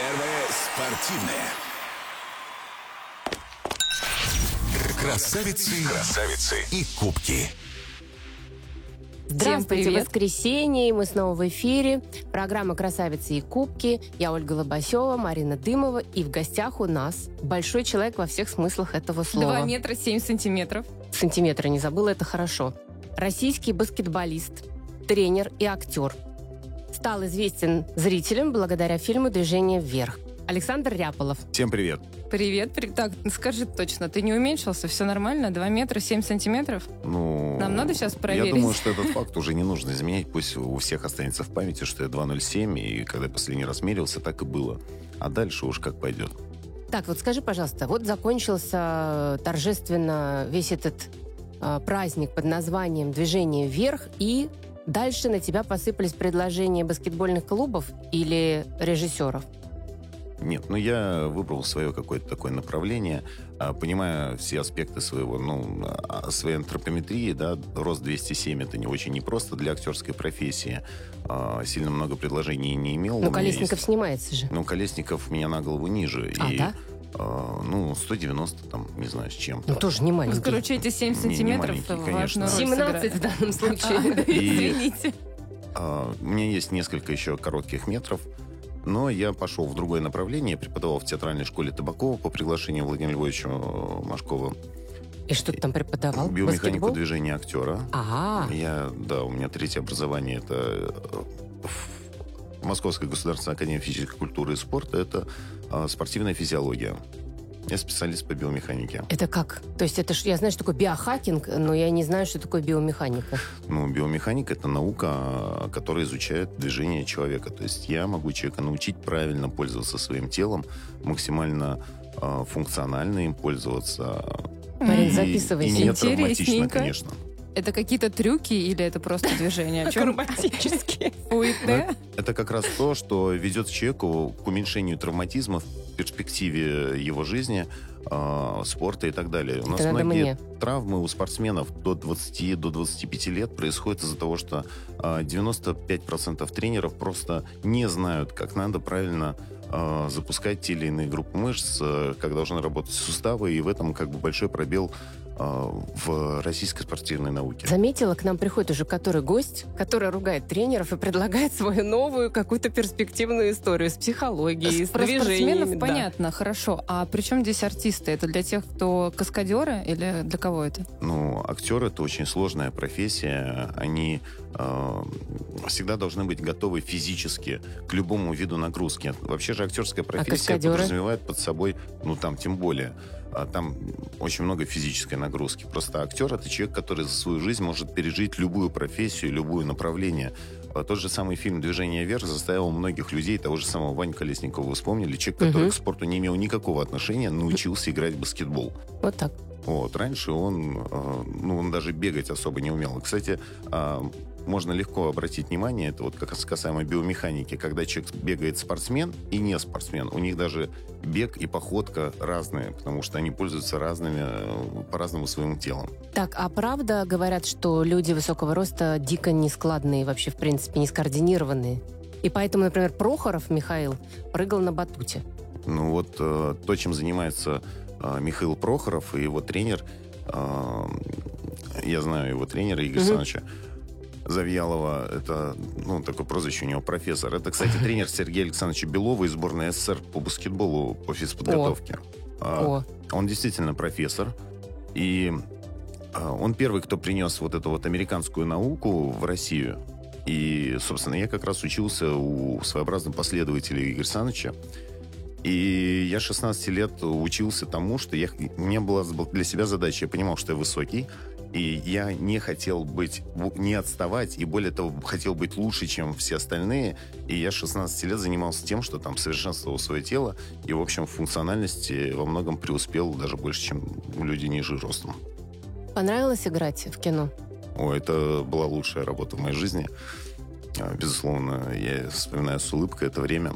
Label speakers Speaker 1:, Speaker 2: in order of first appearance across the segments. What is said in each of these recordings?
Speaker 1: Первое спортивное. Красавицы и кубки.
Speaker 2: Здравствуйте, воскресенье, и мы снова в эфире. Программа «Красавицы и кубки». Я Ольга Лобасева, Марина Дымова. И в гостях у нас большой человек во всех смыслах этого слова.
Speaker 3: 2 метра 7 сантиметров.
Speaker 2: Сантиметра не забыла, это хорошо. Российский баскетболист, тренер и актер. Стал известен зрителям благодаря фильму «Движение вверх». Александр Ряполов.
Speaker 4: Всем привет.
Speaker 3: Привет. Так, скажи точно, ты не уменьшился? Все нормально? 2 метра 7 сантиметров? Нам надо сейчас проверить.
Speaker 4: Я думаю, что этот факт уже не нужно изменять. Пусть у всех останется в памяти, что я 2,07, и когда я последний раз мерился, так и было. А дальше уж как пойдет.
Speaker 2: Так, вот скажи, пожалуйста, вот закончился торжественно весь этот праздник под названием «Движение вверх», и дальше на тебя посыпались предложения баскетбольных клубов или режиссеров?
Speaker 4: Нет, я выбрал свое какое-то такое направление, понимая все аспекты своего, своей антропометрии, да, рост 207 это не очень непросто для актерской профессии. Сильно много предложений не имел.
Speaker 2: Но Колесников снимается же.
Speaker 4: Колесников меня на голову ниже.
Speaker 2: Да?
Speaker 4: 190, там, не знаю, с чем-то.
Speaker 2: Тоже не маленький.
Speaker 3: Короче, эти 7 сантиметров важную роль
Speaker 2: 17 в данном случае.
Speaker 3: Извините.
Speaker 4: У меня есть несколько еще коротких метров, но я пошел в другое направление. Я преподавал в театральной школе Табакова по приглашению Владимира Львовича Машкова.
Speaker 2: И что ты там преподавал?
Speaker 4: Биомеханику движения актера.
Speaker 2: Ага.
Speaker 4: У меня третье образование. Это Московская государственная академия физической культуры и спорта. Это спортивная физиология. Я специалист по биомеханике.
Speaker 2: Это как? То есть я знаю, что такое биохакинг, но я не знаю, что такое биомеханика.
Speaker 4: Биомеханика – это наука, которая изучает движение человека. То есть я могу человека научить правильно пользоваться своим телом, максимально функционально им пользоваться.
Speaker 2: Марин, записывай.
Speaker 4: И не травматично, конечно.
Speaker 3: Это какие-то трюки или это просто движение?
Speaker 2: Акробатические.
Speaker 4: Это как раз то, что ведет человеку к уменьшению травматизма в перспективе его жизни, спорта и так далее. У нас многие травмы у спортсменов до 20-25 лет происходят из-за того, что 95% тренеров просто не знают, как надо правильно запускать те или иные группы мышц, как должны работать суставы, и в этом большой пробел в российской спортивной науке.
Speaker 2: Заметила, к нам приходит уже который гость, который ругает тренеров и предлагает свою новую какую-то перспективную историю с психологией, с движениями.
Speaker 3: Спортсменов понятно, хорошо. А при чем здесь артисты? Это для тех, кто каскадеры, или для кого это?
Speaker 4: Актеры — это очень сложная профессия. Они всегда должны быть готовы физически к любому виду нагрузки. Вообще же актерская профессия подразумевает под собой, там тем более, там очень много физической нагрузки. Просто актер — это человек, который за свою жизнь может пережить любую профессию, любое направление. Тот же самый фильм «Движение вверх» заставил многих людей, того же самого Ваню Колесникова вы вспомнили, человек, который к спорту не имел никакого отношения, научился играть в баскетбол.
Speaker 2: Вот так.
Speaker 4: Раньше он даже бегать особо не умел. И, кстати, можно легко обратить внимание, это как раз касаемо биомеханики, когда человек бегает спортсмен и не спортсмен, у них даже бег и походка разные, потому что они пользуются по-разному своим телом.
Speaker 2: Так, а правда говорят, что люди высокого роста дико нескладные, вообще, в принципе, не скоординированные? И поэтому, например, Прохоров Михаил прыгал на батуте.
Speaker 4: То, чем занимается Михаил Прохоров и его тренер, я знаю его тренера Игоря Александровича Завьялова, это, такое прозвище у него, профессор. Это, кстати, тренер Сергея Александровича Белова из сборной СССР по баскетболу, по физподготовке. Он действительно профессор, и он первый, кто принес эту американскую науку в Россию. И, собственно, я как раз учился у своеобразных последователей Игоря Александровича. И я 16 лет учился тому, что у меня была для себя задача. Я понимал, что я высокий, и я не хотел не отставать, и более того, хотел быть лучше, чем все остальные. И я 16 лет занимался тем, что совершенствовал свое тело, и, в общем, в функциональности во многом преуспел даже больше, чем люди ниже ростом.
Speaker 2: Понравилось играть в кино?
Speaker 4: Это была лучшая работа в моей жизни. Безусловно, я вспоминаю с улыбкой это время.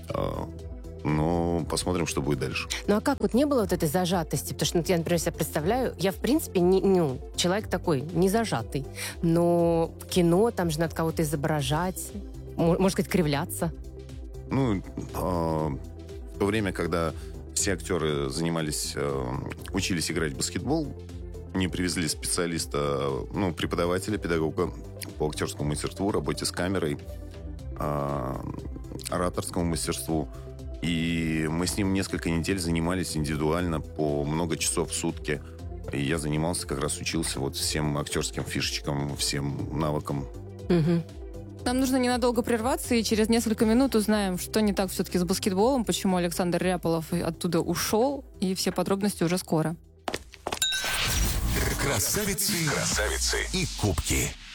Speaker 4: Но посмотрим, что будет дальше.
Speaker 2: А как не было этой зажатости? Потому что я, например, себя представляю, я, в принципе, человек такой, не зажатый. Но в кино там же надо кого-то изображать, можно сказать, кривляться.
Speaker 4: Ну, в то время, когда все актеры учились играть в баскетбол, мне привезли специалиста, преподавателя, педагога по актерскому мастерству, работе с камерой, ораторскому мастерству. И мы с ним несколько недель занимались индивидуально по много часов в сутки. И я занимался, как раз учился всем актерским фишечкам, всем навыкам.
Speaker 2: Мгм.
Speaker 3: Нам нужно ненадолго прерваться, и через несколько минут узнаем, что не так все-таки с баскетболом, почему Александр Ряполов оттуда ушел, и все подробности уже скоро.
Speaker 1: Красавицы и кубки.